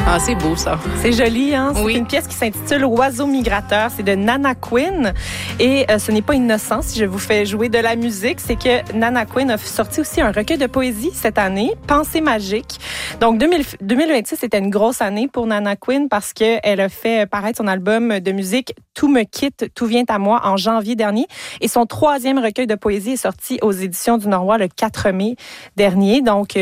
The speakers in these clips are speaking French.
Ah, c'est beau, ça. C'est joli, hein? C'est oui. une pièce qui s'intitule Oiseau migrateur. C'est de Nana Quinn. Et ce n'est pas innocent si je vous fais jouer de la musique. C'est que Nana Quinn a sorti aussi un recueil de poésie cette année, Pensée magique. Donc, 2026, c'était une grosse année pour Nana Quinn parce qu'elle a fait paraître son album de musique Tout me quitte, tout vient à moi en janvier dernier. Et son 3e recueil de poésie est sorti aux éditions du Norrois le 4 mai dernier. Donc,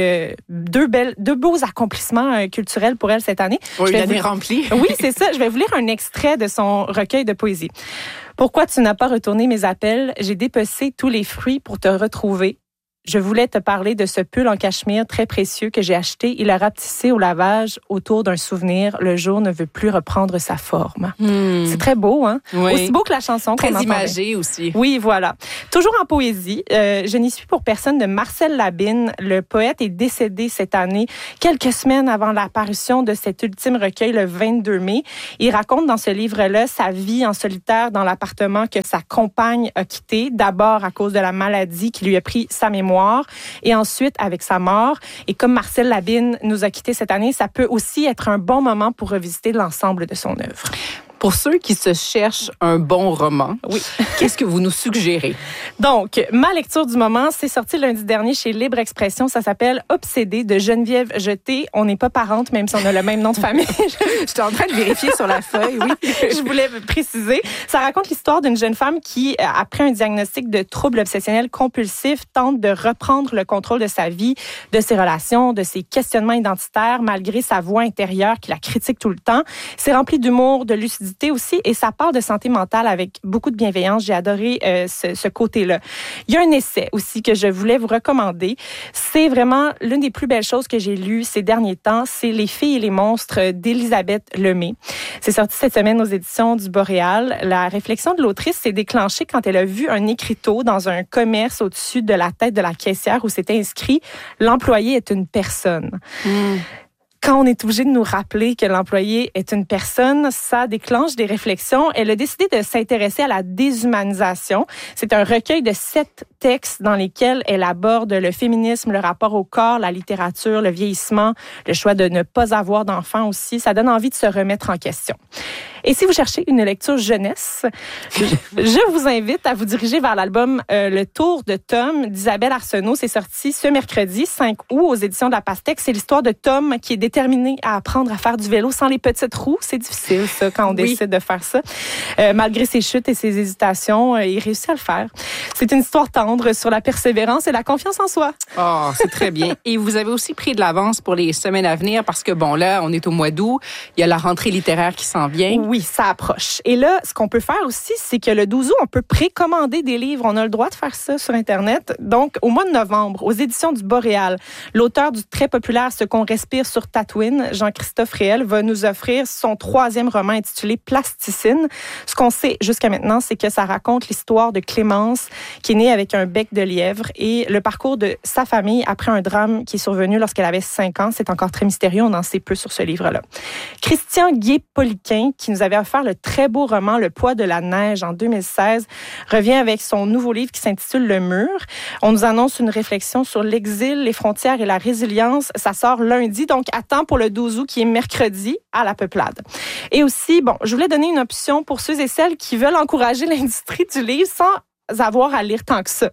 deux beaux accomplissements culturels pour elle cette année. Oui, l'année remplie. Oui, c'est ça. Je vais vous lire un extrait de son recueil de poésie. Pourquoi tu n'as pas retourné mes appels? J'ai dépecé tous les fruits pour te retrouver. Je voulais te parler de ce pull en cachemire très précieux que j'ai acheté. Il a rapetissé au lavage autour d'un souvenir. Le jour ne veut plus reprendre sa forme. C'est très beau, hein? Oui. Aussi beau que la chanson qu'on entendait. Très imagé aussi. Oui, voilà. Toujours en poésie, je n'y suis pour personne de Marcel Labine. Le poète est décédé cette année, quelques semaines avant l'apparition de cet ultime recueil le 22 mai. Il raconte dans ce livre-là sa vie en solitaire dans l'appartement que sa compagne a quitté, d'abord à cause de la maladie qui lui a pris sa mémoire et ensuite avec sa mort. Et comme Marcel Labine nous a quittés cette année, ça peut aussi être un bon moment pour revisiter l'ensemble de son œuvre. Pour ceux qui se cherchent un bon roman, oui. Qu'est-ce que vous nous suggérez? Donc, ma lecture du moment, c'est sorti lundi dernier chez Libre Expression. Ça s'appelle Obsédée de Geneviève Jeté. On n'est pas parentes, même si on a le même nom de famille. J'étais en train de vérifier sur la feuille, oui. Je voulais préciser. Ça raconte l'histoire d'une jeune femme qui, après un diagnostic de trouble obsessionnel compulsif, tente de reprendre le contrôle de sa vie, de ses relations, de ses questionnements identitaires, malgré sa voix intérieure qui la critique tout le temps. C'est rempli d'humour, de lucidité aussi, et ça part de santé mentale avec beaucoup de bienveillance. J'ai adoré ce côté-là. Il y a un essai aussi que je voulais vous recommander. C'est vraiment l'une des plus belles choses que j'ai lues ces derniers temps. C'est Les filles et les monstres d'Élisabeth Lemay. C'est sorti cette semaine aux éditions du Boréal. La réflexion de l'autrice s'est déclenchée quand elle a vu un écriteau dans un commerce au-dessus de la tête de la caissière où c'était inscrit « L'employé est une personne ». Quand on est obligé de nous rappeler que l'employé est une personne, ça déclenche des réflexions. Elle a décidé de s'intéresser à la déshumanisation. C'est un recueil de 7 textes dans lesquels elle aborde le féminisme, le rapport au corps, la littérature, le vieillissement, le choix de ne pas avoir d'enfants aussi. Ça donne envie de se remettre en question. Et si vous cherchez une lecture jeunesse, je vous invite à vous diriger vers l'album Le Tour de Tom d'Isabelle Arsenault. C'est sorti ce mercredi 5 août aux éditions de la Pastèque. C'est l'histoire de Tom qui est déterminé à apprendre à faire du vélo sans les petites roues. C'est difficile, ça, quand on décide de faire ça. Malgré ses chutes et ses hésitations, il réussit à le faire. C'est une histoire tendre sur la persévérance et la confiance en soi. Oh, c'est très bien. Et vous avez aussi pris de l'avance pour les semaines à venir parce que, bon, là, on est au mois d'août. Il y a la rentrée littéraire qui s'en vient. Oui, ça approche. Et là, ce qu'on peut faire aussi, c'est que le 12 août, on peut précommander des livres. On a le droit de faire ça sur Internet. Donc, au mois de novembre, aux éditions du Boréal, l'auteur du très populaire Ce qu'on respire sur Tatooine, Jean-Christophe Réel, va nous offrir son 3e roman intitulé Plasticine. Ce qu'on sait jusqu'à maintenant, c'est que ça raconte l'histoire de Clémence, qui est née avec un bec de lièvre, et le parcours de sa famille après un drame qui est survenu lorsqu'elle avait 5 ans. C'est encore très mystérieux. On en sait peu sur ce livre-là. Christian Gué-Poliquin, qui nous avait offert le très beau roman Le poids de la neige en 2016, revient avec son nouveau livre qui s'intitule Le mur. On nous annonce une réflexion sur l'exil, les frontières et la résilience. Ça sort lundi, donc à temps pour le 12 août qui est mercredi à la Peuplade. Et aussi, bon, je voulais donner une option pour ceux et celles qui veulent encourager l'industrie du livre sans avoir à lire tant que ça.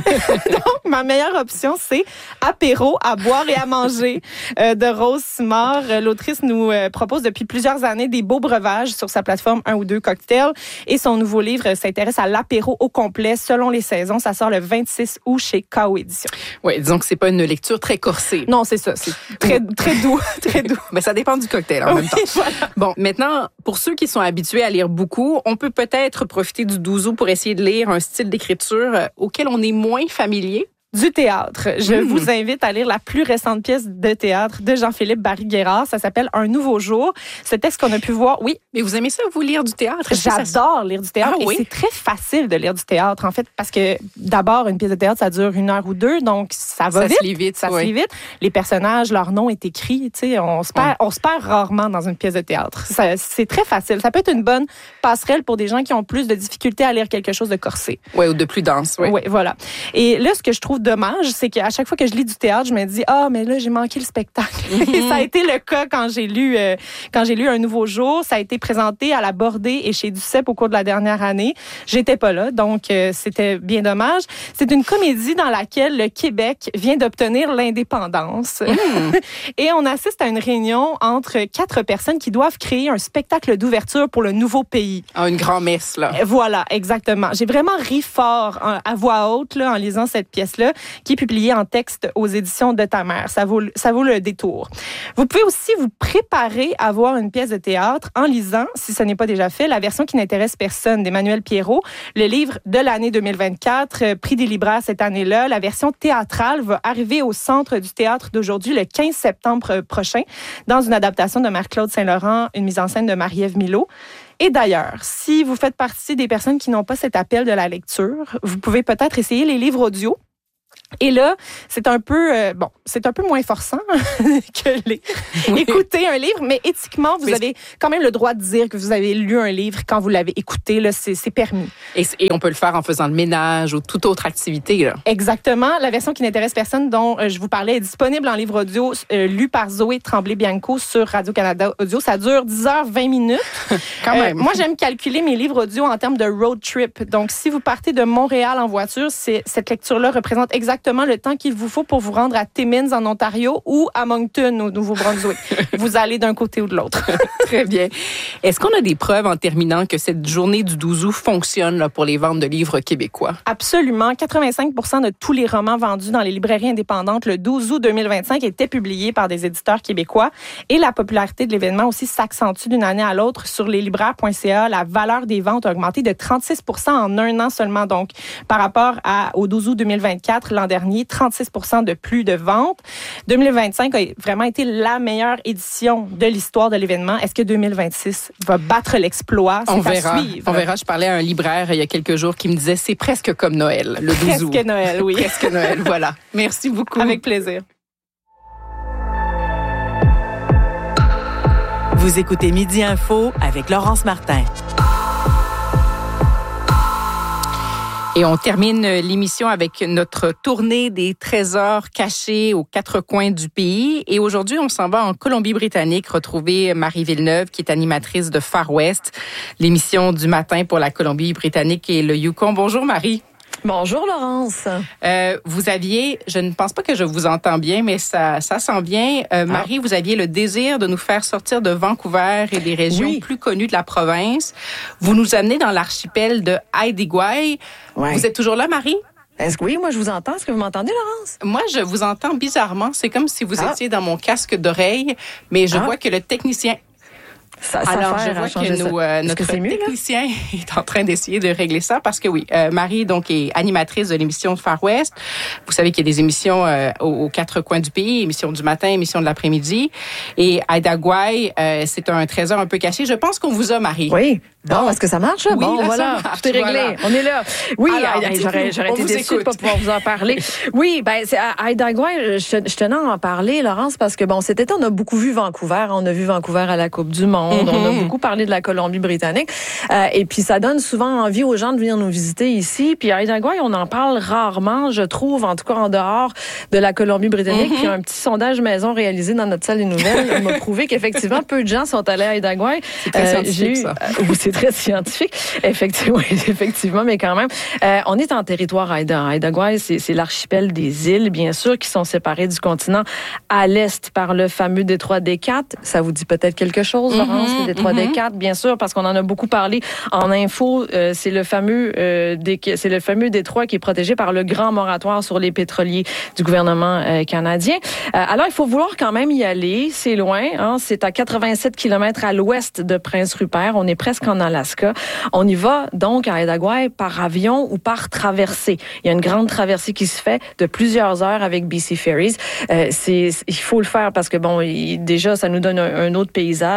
Donc, ma meilleure option, c'est Apéro à boire et à manger de Rose Simard. L'autrice nous propose depuis plusieurs années des beaux breuvages sur sa plateforme 1 ou 2 cocktails. Et son nouveau livre s'intéresse à l'apéro au complet selon les saisons. Ça sort le 26 août chez K.O. Éditions. Oui, disons que c'est pas une lecture très corsée. Non, c'est ça. C'est très doux. Très doux. Mais ça dépend du cocktail en même temps. Voilà. Bon, maintenant, pour ceux qui sont habitués à lire beaucoup, on peut peut-être profiter du 12 août pour essayer de lire un style d'écriture auquel on est moins familier. Du théâtre. Je vous invite à lire la plus récente pièce de théâtre de Jean-Philippe Barry-Guérard. Ça s'appelle Un nouveau jour. Ce texte qu'on a pu voir, oui. Mais vous aimez ça, vous, lire du théâtre? J'adore lire du théâtre. Et c'est très facile de lire du théâtre, en fait, parce que d'abord, une pièce de théâtre, ça dure 1 heure ou 2, donc ça va vite. Ça se lit vite. Ça se lit vite. Les personnages, leur nom est écrit. Tu sais, on se perd rarement dans une pièce de théâtre. C'est très facile. Ça peut être une bonne passerelle pour des gens qui ont plus de difficultés à lire quelque chose de corsé. Oui, ou de plus dense. Oui, voilà. Et là, ce que je trouve dommage, c'est qu'à chaque fois que je lis du théâtre, je me dis mais là j'ai manqué le spectacle. Et ça a été le cas quand j'ai lu Un Nouveau Jour. Ça a été présenté à la Bordée et chez Duceppe au cours de la dernière année. J'étais pas là, donc c'était bien dommage. C'est une comédie dans laquelle le Québec vient d'obtenir l'indépendance. Et on assiste à une réunion entre 4 personnes qui doivent créer un spectacle d'ouverture pour le nouveau pays. Une grand-messe, là. Voilà, exactement. J'ai vraiment ri fort à voix haute là, en lisant cette pièce-là, qui est publiée en texte aux éditions de ta mère. Ça vaut le détour. Vous pouvez aussi vous préparer à voir une pièce de théâtre en lisant, si ce n'est pas déjà fait, la version qui n'intéresse personne d'Emmanuel Pierrot, le livre de l'année 2024, prix des libraires cette année-là. La version théâtrale va arriver au Centre du théâtre d'aujourd'hui le 15 septembre prochain, dans une adaptation de Marc-Claude Saint-Laurent, une mise en scène de Marie-Ève Milot. Et d'ailleurs, si vous faites partie des personnes qui n'ont pas cet appel de la lecture, vous pouvez peut-être essayer les livres audio. Et là, c'est un peu moins forçant que écouter un livre, mais éthiquement, vous avez quand même le droit de dire que vous avez lu un livre quand vous l'avez écouté. Là, c'est permis. Et on peut le faire en faisant le ménage ou toute autre activité. Là. Exactement. La version qui n'intéresse personne dont je vous parlais est disponible en livre audio, lu par Zoé Tremblay-Bianco sur Radio-Canada Audio. Ça dure 10h20 minutes. Quand même. Moi, j'aime calculer mes livres audio en termes de road trip. Donc, si vous partez de Montréal en voiture, cette lecture-là représente exactement le temps qu'il vous faut pour vous rendre à Timmins en Ontario ou à Moncton au Nouveau-Brunswick. Vous allez d'un côté ou de l'autre. Très bien. Est-ce qu'on a des preuves en terminant que cette journée du 12 août fonctionne là, pour les ventes de livres québécois? Absolument. 85% de tous les romans vendus dans les librairies indépendantes le 12 août 2025 étaient publiés par des éditeurs québécois. Et la popularité de l'événement aussi s'accentue d'une année à l'autre. Sur leslibraires.ca, la valeur des ventes a augmenté de 36% en un an seulement. Donc, par rapport au 12 août 2024, l'an dernier, 36% de plus de ventes. 2025 a vraiment été la meilleure édition de l'histoire de l'événement. Est-ce que 2026 va battre l'exploit? On verra. On verra. Je parlais à un libraire il y a quelques jours qui me disait c'est presque comme Noël, le 12 août. Presque Noël, oui. Presque Noël, voilà. Merci beaucoup. Avec plaisir. Vous écoutez Midi Info avec Laurence Martin. Et on termine l'émission avec notre tournée des trésors cachés aux 4 coins du pays. Et aujourd'hui, on s'en va en Colombie-Britannique retrouver Marie Villeneuve, qui est animatrice de Far West, l'émission du matin pour la Colombie-Britannique et le Yukon. Bonjour Marie. Bonjour Laurence. Vous aviez, je ne pense pas que je vous entends bien, mais ça s'en vient. Marie, vous aviez le désir de nous faire sortir de Vancouver et des régions plus connues de la province. Vous nous amenez dans l'archipel de Haida-Gwaii. Ouais. Vous êtes toujours là, Marie? Est-ce que oui, moi je vous entends. Est-ce que vous m'entendez, Laurence? Moi, je vous entends bizarrement. C'est comme si vous étiez dans mon casque d'oreille, mais je vois que le technicien... Alors, je vois que notre technicien est en train d'essayer de régler ça parce que oui, Marie donc est animatrice de l'émission Far West. Vous savez qu'il y a des émissions aux 4 coins du pays, émission du matin, émission de l'après-midi. Et Haida-Gwaii, c'est un trésor un peu caché. Je pense qu'on vous a, Marie. Oui. Bon, est-ce que ça marche? Oui, bon, là, voilà, ça marche, tout est réglé. Voilà. On est là. Oui, alors, j'aurais été déçue de pas pouvoir vous en parler. Oui, c'est à Haida-Gwaii, je tenais à en parler, Laurence, parce que bon, cet été, on a beaucoup vu Vancouver. On a vu Vancouver à la Coupe du Monde. On a beaucoup parlé de la Colombie-Britannique. Et puis, ça donne souvent envie aux gens de venir nous visiter ici. Puis à Haida-Gwaii, on en parle rarement, je trouve, en tout cas en dehors de la Colombie-Britannique. Puis un petit sondage maison réalisé dans notre salle des nouvelles m'a prouvé qu'effectivement, peu de gens sont allés à Haida-Gwaii. C'est très scientifique, ça. C'est très scientifique. Effectivement, mais quand même. On est en territoire Haida-Gwaii, c'est l'archipel des îles, bien sûr, qui sont séparées du continent à l'est par le fameux détroit des Quatre. Ça vous dit peut-être quelque chose, Laurence, le détroit des Quatre, bien sûr, parce qu'on en a beaucoup parlé en info. C'est le fameux détroit qui est protégé par le grand moratoire sur les pétroliers du gouvernement canadien. Alors, il faut vouloir quand même y aller. C'est loin. Hein? C'est à 87 km à l'ouest de Prince Rupert. On est presque en Alaska. On y va donc à Haida-Gwaii par avion ou par traversée. Il y a une grande traversée qui se fait de plusieurs heures avec BC Ferries. Il faut le faire parce que bon, déjà ça nous donne un autre paysage. On est dans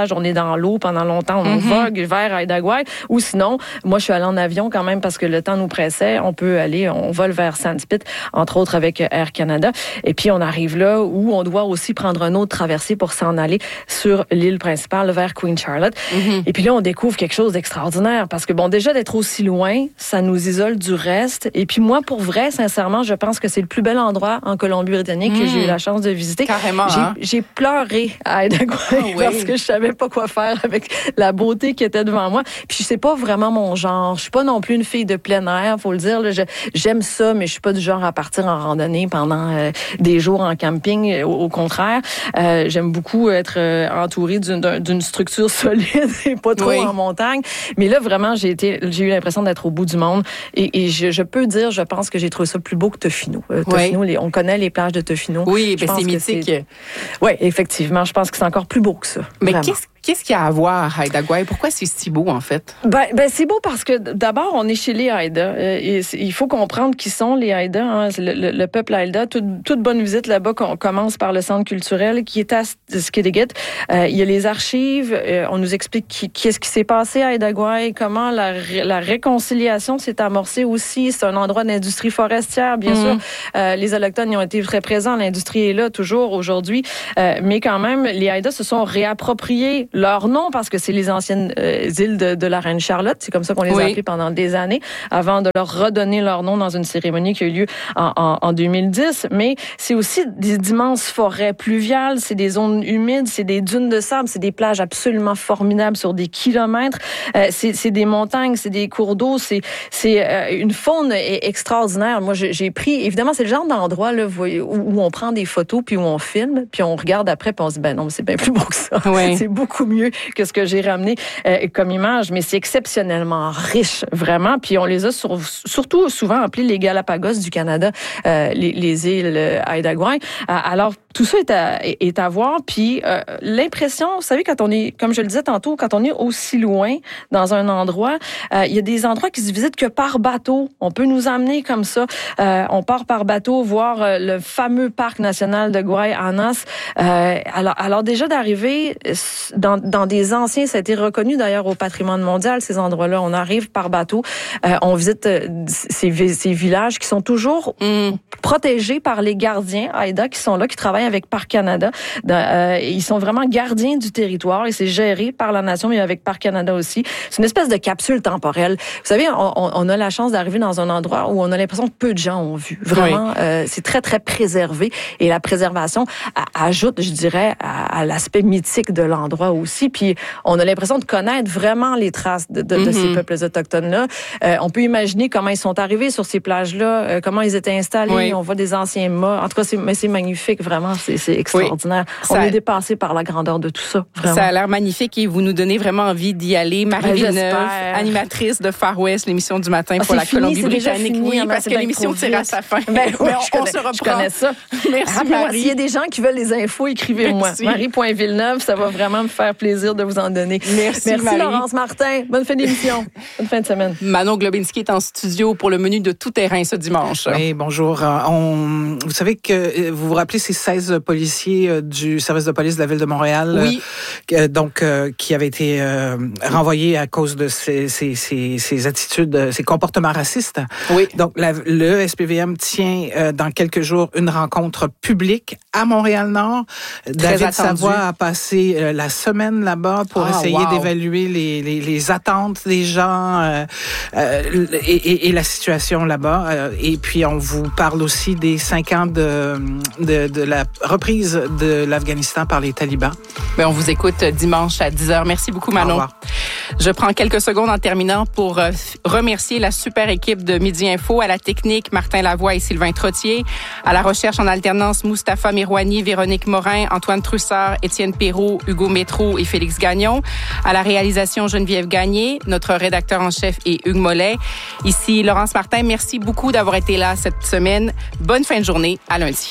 dans l'eau pendant longtemps. On vogue vers Haida Gwaii. Ou sinon, moi, je suis allée en avion quand même parce que le temps nous pressait. On vole vers Sandspit, entre autres avec Air Canada. Et puis, on arrive là où on doit aussi prendre un autre traversée pour s'en aller sur l'île principale vers Queen Charlotte. Et puis là, on découvre quelque chose d'extraordinaire parce que, bon, déjà d'être aussi loin, ça nous isole du reste. Et puis moi, pour vrai, sincèrement, je pense que c'est le plus bel endroit en Colombie-Britannique que j'ai eu la chance de visiter. Carrément, j'ai pleuré à Haida Gwaii parce que je savais pas quoi faire avec la beauté qui était devant moi. Puis c'est pas vraiment mon genre. Je suis pas non plus une fille de plein air, faut le dire. Là. J'aime ça, mais je suis pas du genre à partir en randonnée pendant des jours en camping. Au contraire, j'aime beaucoup être entourée d'une structure solide et pas trop en montagne. Mais là, vraiment, j'ai eu l'impression d'être au bout du monde. Et je peux dire, je pense que j'ai trouvé ça plus beau que Tofino. Tofino, on connaît les plages de Tofino. Oui, ben c'est mythique. Oui, effectivement. Je pense que c'est encore plus beau que ça. Mais qu'est-ce qu'il y a à voir à Haida Gwaii? Pourquoi c'est si beau, en fait? Ben c'est beau parce que, d'abord, on est chez les Haida. Il faut comprendre qui sont les Haida. Hein. Le peuple Haida. Toute bonne visite là-bas, on commence par le centre culturel qui est à Skidegate. Il y a les archives. On nous explique qu'est-ce qui s'est passé à Haida Gwaii, comment la réconciliation s'est amorcée aussi. C'est un endroit d'industrie forestière, bien sûr. Les Autochtones y ont été très présents. L'industrie est là toujours aujourd'hui. Mais quand même, les Haida se sont réappropriés leur nom parce que c'est les anciennes îles de la Reine Charlotte. C'est comme ça qu'on les a appelées pendant des années avant de leur redonner leur nom dans une cérémonie qui a eu lieu en 2010. Mais c'est aussi d'immenses forêts pluviales, c'est des zones humides, c'est des dunes de sable, c'est des plages absolument formidables sur des kilomètres. C'est des montagnes, c'est des cours d'eau, c'est une faune extraordinaire. Moi, j'ai pris... Évidemment, c'est le genre d'endroit là, où on prend des photos puis où on filme, puis on regarde après puis on se dit, ben non, c'est bien plus beau que ça. C'est beaucoup mieux que ce que j'ai ramené comme image, mais c'est exceptionnellement riche, vraiment. Puis on les a surtout souvent appelés les Galapagos du Canada, les îles Haida Gwaii. Alors, tout ça est à voir. Puis l'impression, vous savez, quand on est, comme je le disais tantôt, quand on est aussi loin dans un endroit, il y a des endroits qui se visitent que par bateau. On peut nous amener comme ça. On part par bateau voir le fameux parc national de Guaymas. Alors déjà d'arriver dans des anciens, ça a été reconnu d'ailleurs au patrimoine mondial, ces endroits-là. On arrive par bateau, on visite ces villages qui sont toujours protégés par les gardiens Haida qui sont là, qui travaillent avec Parc Canada. Ils sont vraiment gardiens du territoire et c'est géré par la nation, mais avec Parc Canada aussi. C'est une espèce de capsule temporelle. Vous savez, on a la chance d'arriver dans un endroit où on a l'impression que peu de gens ont vu. Vraiment, c'est très, très préservé. Et la préservation ajoute, je dirais, à l'aspect mythique de l'endroit aussi. Puis on a l'impression de connaître vraiment les traces de ces peuples autochtones-là. On peut imaginer comment ils sont arrivés sur ces plages-là, comment ils étaient installés. On voit des anciens mâts. En tout cas, c'est magnifique, vraiment. C'est extraordinaire. On est dépassé par la grandeur de tout ça, vraiment. Ça a l'air magnifique et vous nous donnez vraiment envie d'y aller. Marie Villeneuve, animatrice de Far West, l'émission du matin pour la Colombie-Britannique. Oui, parce que l'émission tire à sa fin. Mais on se reprend. Je connais ça. Merci, Marie. S'il y a des gens qui veulent les infos, écrivez-moi. Marie.Villeneuve, ça va vraiment me faire plaisir de vous en donner. Merci Marie. Laurence Martin. Bonne fin d'émission. Bonne fin de semaine. Manon Globinski est en studio pour le menu de tout terrain ce dimanche. Oui, bonjour. Vous savez que vous vous rappelez ces 16 policiers du service de police de la ville de Montréal, qui avaient été renvoyés à cause de ces attitudes, ces comportements racistes. Oui. Donc le SPVM tient dans quelques jours une rencontre publique à Montréal-Nord. David Savoie a passé la semaine là-bas pour essayer d'évaluer les attentes des gens et la situation là-bas. Et puis, on vous parle aussi des 5 ans de la reprise de l'Afghanistan par les talibans. Mais on vous écoute dimanche à 10h. Merci beaucoup, Manon. Au revoir. Je prends quelques secondes en terminant pour remercier la super équipe de Midi Info, à la technique, Martin Lavoie et Sylvain Trottier, à la recherche en alternance, Mustapha Mirouani, Véronique Morin, Antoine Troussard, Étienne Perrault, Hugo Métro et Félix Gagnon, à la réalisation, Geneviève Gagné, notre rédacteur en chef est Hugues Mollet. Ici, Laurence Martin, merci beaucoup d'avoir été là cette semaine. Bonne fin de journée, à lundi.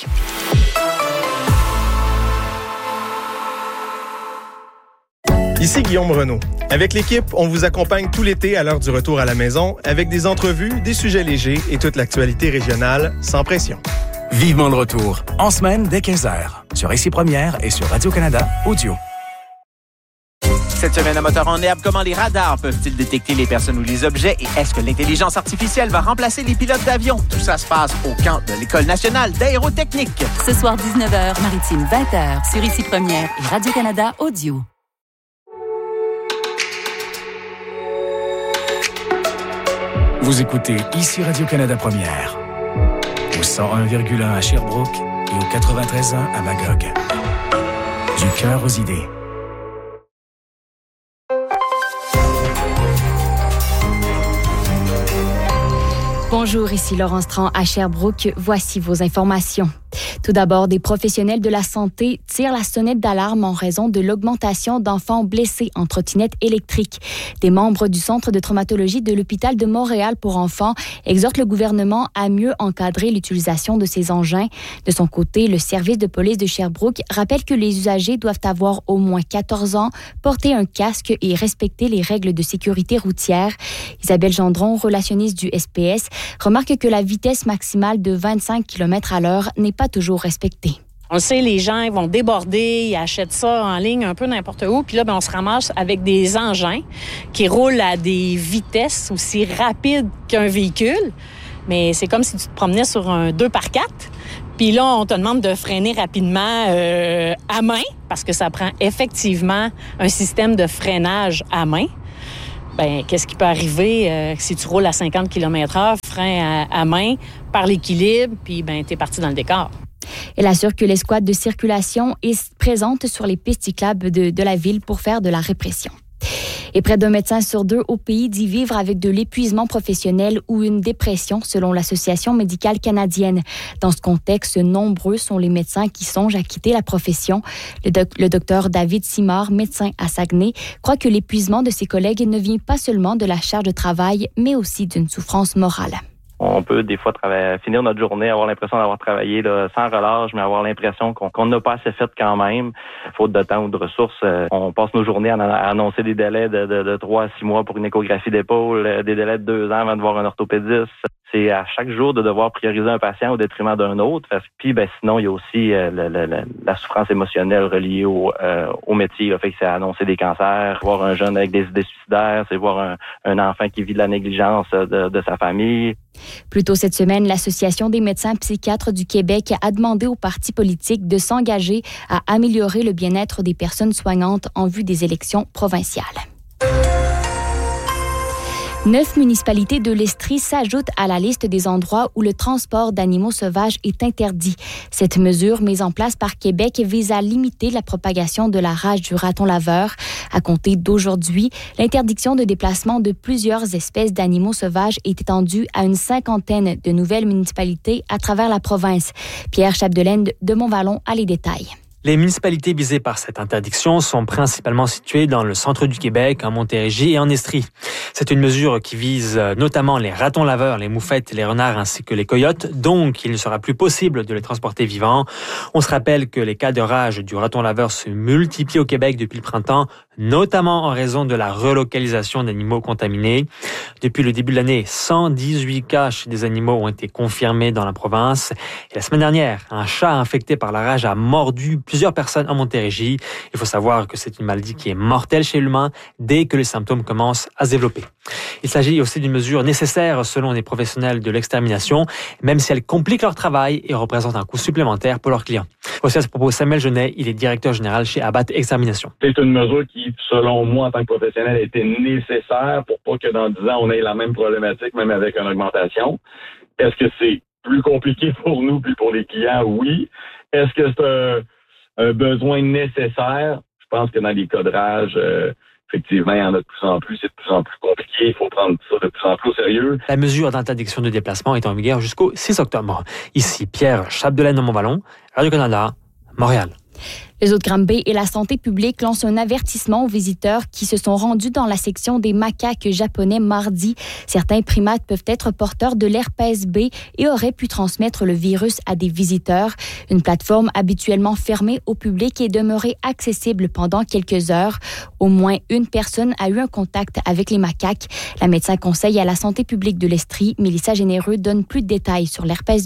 Ici Guillaume Renaud. Avec l'équipe, on vous accompagne tout l'été à l'heure du retour à la maison avec des entrevues, des sujets légers et toute l'actualité régionale sans pression. Vivement le retour, en semaine dès 15h, sur ICI Première et sur Radio-Canada Audio. Cette semaine à Moteur en herbe, comment les radars peuvent-ils détecter les personnes ou les objets et est-ce que l'intelligence artificielle va remplacer les pilotes d'avion? Tout ça se passe au camp de l'École nationale d'aérotechnique. Ce soir, 19h, Maritime 20h, sur Ici Première et Radio-Canada Audio. Vous écoutez Ici Radio-Canada Première, au 101,1 à Sherbrooke et au 93.1 à Magog. Du cœur aux idées. Bonjour, ici Laurence Tran à Sherbrooke. Voici vos informations. Tout d'abord, des professionnels de la santé tirent la sonnette d'alarme en raison de l'augmentation d'enfants blessés en trottinette électrique. Des membres du Centre de traumatologie de l'Hôpital de Montréal pour enfants exhortent le gouvernement à mieux encadrer l'utilisation de ces engins. De son côté, le service de police de Sherbrooke rappelle que les usagers doivent avoir au moins 14 ans, porter un casque et respecter les règles de sécurité routière. Isabelle Gendron, relationniste du SPS, remarque que la vitesse maximale de 25 km/h n'est pas toujours respectée. On le sait, les gens ils vont déborder, ils achètent ça en ligne un peu n'importe où, puis là, on se ramasse avec des engins qui roulent à des vitesses aussi rapides qu'un véhicule. Mais c'est comme si tu te promenais sur un 2x4, puis là, on te demande de freiner rapidement à main, parce que ça prend effectivement un système de freinage à main. Ben, qu'est-ce qui peut arriver si tu roules à 50 km/h, frein à main, par l'équilibre, puis ben, t'es parti dans le décor. Elle assure que l'escouade de circulation est présente sur les pistes cyclables de la ville pour faire de la répression. Et près d'un médecin sur 2 au pays dit vivre avec de l'épuisement professionnel ou une dépression, selon l'Association médicale canadienne. Dans ce contexte, nombreux sont les médecins qui songent à quitter la profession. Le docteur David Simard, médecin à Saguenay, croit que l'épuisement de ses collègues ne vient pas seulement de la charge de travail, mais aussi d'une souffrance morale. On peut des fois finir notre journée, avoir l'impression d'avoir travaillé là, sans relâche, mais avoir l'impression qu'on n'a pas assez fait quand même. Faute de temps ou de ressources, on passe nos journées à annoncer des délais de 3 à 6 mois pour une échographie d'épaule, des délais de 2 ans avant de voir un orthopédiste. C'est à chaque jour de devoir prioriser un patient au détriment d'un autre. Puis sinon, il y a aussi la souffrance émotionnelle reliée au métier. Là. Fait que c'est annoncer des cancers, voir un jeune avec des idées suicidaires, c'est voir un enfant qui vit de la négligence de sa famille. Plus tôt cette semaine, l'Association des médecins psychiatres du Québec a demandé aux partis politiques de s'engager à améliorer le bien-être des personnes soignantes en vue des élections provinciales. 9 municipalités de l'Estrie s'ajoutent à la liste des endroits où le transport d'animaux sauvages est interdit. Cette mesure, mise en place par Québec, vise à limiter la propagation de la rage du raton laveur. À compter d'aujourd'hui, l'interdiction de déplacement de plusieurs espèces d'animaux sauvages est étendue à une 50aine de nouvelles municipalités à travers la province. Pierre Chapdelaine de Montvallon a les détails. Les municipalités visées par cette interdiction sont principalement situées dans le centre du Québec, en Montérégie et en Estrie. C'est une mesure qui vise notamment les ratons laveurs, les moufettes, les renards ainsi que les coyotes, donc il ne sera plus possible de les transporter vivants. On se rappelle que les cas de rage du raton laveur se multiplient au Québec depuis le printemps, notamment en raison de la relocalisation d'animaux contaminés. Depuis le début de l'année, 118 cas chez des animaux ont été confirmés dans la province. Et la semaine dernière, un chat infecté par la rage a mordu plusieurs personnes en Montérégie. Il faut savoir que c'est une maladie qui est mortelle chez l'humain dès que les symptômes commencent à se développer. Il s'agit aussi d'une mesure nécessaire selon les professionnels de l'extermination, même si elle complique leur travail et représente un coût supplémentaire pour leurs clients. Voici à ce propos Samuel Genet, il est directeur général chez Abat Extermination. C'est une mesure qui, selon moi, en tant que professionnel, était nécessaire pour pas que dans 10 ans, on ait la même problématique, même avec une augmentation. Est-ce que c'est plus compliqué pour nous puis pour les clients? Oui. Est-ce que c'est un besoin nécessaire? Je pense que dans les cas de rage, effectivement, il y en a de plus en plus, c'est de plus en plus compliqué, il faut prendre ça de plus en plus au sérieux. La mesure d'interdiction de déplacement est en vigueur jusqu'au 6 octobre. Ici, Pierre Chapdelaine de Montvallon, Radio-Canada, Montréal. Les Hautes-Granby et la santé publique lancent un avertissement aux visiteurs qui se sont rendus dans la section des macaques japonais mardi. Certains primates peuvent être porteurs de l'herpès B et auraient pu transmettre le virus à des visiteurs. Une plateforme habituellement fermée au public est demeurée accessible pendant quelques heures. Au moins une personne a eu un contact avec les macaques. La médecin conseil à la santé publique de l'Estrie, Mélissa Généreux, donne plus de détails sur l'herpès B.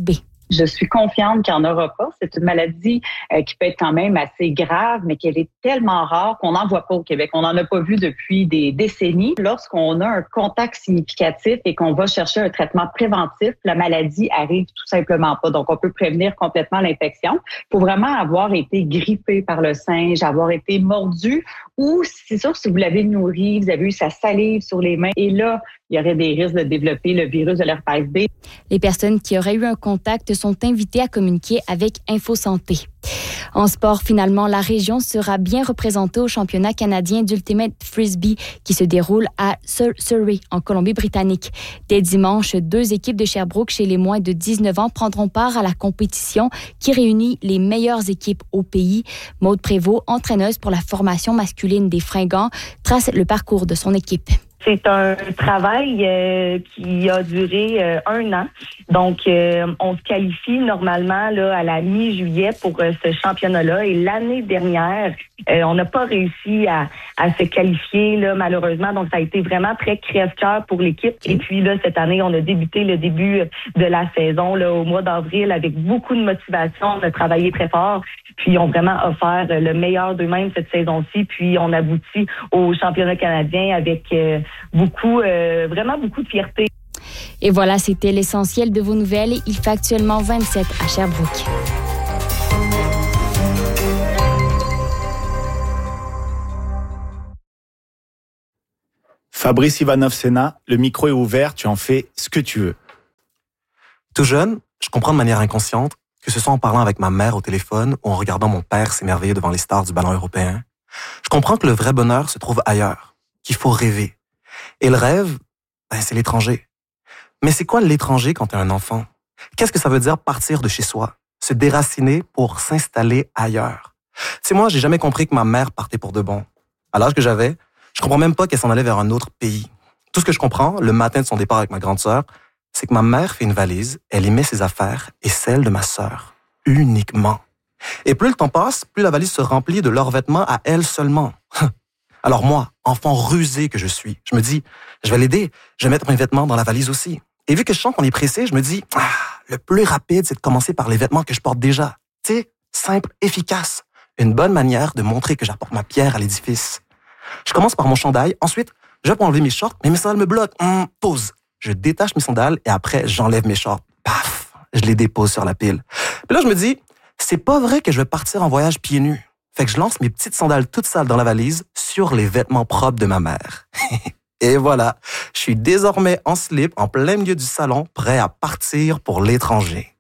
Je suis confiante qu'il n'y en aura pas. C'est une maladie qui peut être quand même assez grave, mais qu'elle est tellement rare qu'on n'en voit pas au Québec. On n'en a pas vu depuis des décennies. Lorsqu'on a un contact significatif et qu'on va chercher un traitement préventif, la maladie arrive tout simplement pas. Donc, on peut prévenir complètement l'infection. Il faut vraiment avoir été grippé par le singe, avoir été mordu, ou c'est sûr, si vous l'avez nourri, vous avez eu sa salive sur les mains, et là, il y aurait des risques de développer le virus de l'herpès B. Les personnes qui auraient eu un contact sont invitées à communiquer avec InfoSanté. En sport, finalement, la région sera bien représentée au championnat canadien d'Ultimate Frisbee qui se déroule à Surrey, en Colombie-Britannique. Dès dimanche, 2 équipes de Sherbrooke chez les moins de 19 ans prendront part à la compétition qui réunit les meilleures équipes au pays. Maude Prévost, entraîneuse pour la formation masculine des Fringants, trace le parcours de son équipe. C'est un travail qui a duré 1 an. Donc, on se qualifie normalement là à la mi-juillet pour ce championnat-là. Et l'année dernière, on n'a pas réussi à se qualifier là, malheureusement. Donc, ça a été vraiment très crève-cœur pour l'équipe. Et puis là, cette année, on a débuté le début de la saison là au mois d'avril avec beaucoup de motivation. On a travaillé très fort. Puis, ils ont vraiment offert le meilleur d'eux-mêmes cette saison-ci. Puis, on aboutit au championnat canadien avec vraiment beaucoup de fierté. Et voilà, c'était l'essentiel de vos nouvelles. Il fait actuellement 27 à Sherbrooke. Fabrice Ivanov-Sénat, le micro est ouvert, tu en fais ce que tu veux. Tout jeune, je comprends de manière inconsciente que ce soit en parlant avec ma mère au téléphone ou en regardant mon père s'émerveiller devant les stars du ballon européen. Je comprends que le vrai bonheur se trouve ailleurs, qu'il faut rêver. Et le rêve, c'est l'étranger. Mais c'est quoi l'étranger quand t'es un enfant? Qu'est-ce que ça veut dire partir de chez soi? Se déraciner pour s'installer ailleurs? Tu sais, moi, j'ai jamais compris que ma mère partait pour de bon. À l'âge que j'avais, je comprends même pas qu'elle s'en allait vers un autre pays. Tout ce que je comprends, le matin de son départ avec ma grande sœur, c'est que ma mère fait une valise, elle y met ses affaires et celles de ma sœur. Uniquement. Et plus le temps passe, plus la valise se remplit de leurs vêtements à elle seulement. Alors moi, enfant rusé que je suis, je me dis, je vais l'aider, je vais mettre mes vêtements dans la valise aussi. Et vu que je sens qu'on est pressé, je me dis, le plus rapide, c'est de commencer par les vêtements que je porte déjà. Tu sais, simple, efficace. Une bonne manière de montrer que j'apporte ma pierre à l'édifice. Je commence par mon chandail, ensuite, je vais pour enlever mes shorts, mais mes sandales me bloquent. Pause. Je détache mes sandales et après, j'enlève mes shorts. Paf! Je les dépose sur la pile. Puis là, je me dis, c'est pas vrai que je vais partir en voyage pieds nus. Fait que je lance mes petites sandales toutes sales dans la valise sur les vêtements propres de ma mère. Et voilà, je suis désormais en slip, en plein milieu du salon, prêt à partir pour l'étranger.